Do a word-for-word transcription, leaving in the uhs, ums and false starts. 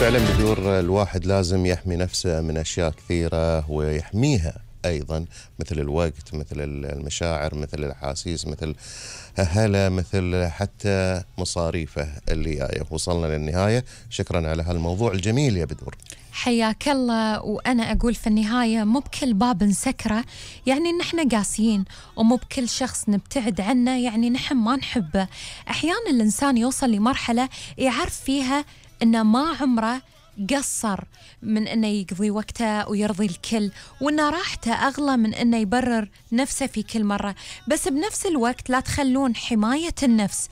فعلا بدور الواحد لازم يحمي نفسه من أشياء كثيرة ويحميها أيضا، مثل الوقت، مثل المشاعر، مثل الأحاسيس، مثل أهله، مثل حتى مصاريفه اللي جايه. وصلنا للنهاية. شكرا على هالموضوع الجميل يا بدور. حياك الله. وأنا أقول في النهاية مو بكل باب نسكره يعني نحن قاسيين، ومو بكل شخص نبتعد عنه يعني نحن ما نحبه. أحيانا الإنسان يوصل لمرحلة يعرف فيها إنه ما عمره قصر من إنه يقضي وقته ويرضي الكل، وإنه راحته أغلى من إنه يبرر نفسه في كل مرة. بس بنفس الوقت لا تخلون حماية النفس